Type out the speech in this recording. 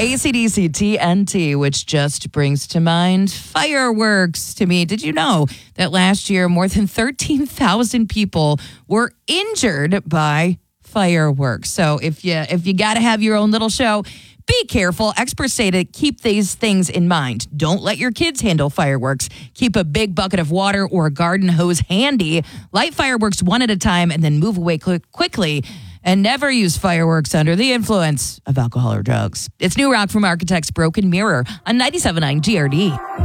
AC/DC TNT, which just brings to mind fireworks to me. Did you know that last year more than 13,000 people were injured by fireworks? So if you got to have your own little show, be careful. Experts say to keep these things in mind. Don't let your kids handle fireworks. Keep a big bucket of water or a garden hose handy. Light fireworks one at a time and then move away quickly. And never use fireworks under the influence of alcohol or drugs. It's New Rock from Architects Broken Mirror on 97.9 GRD.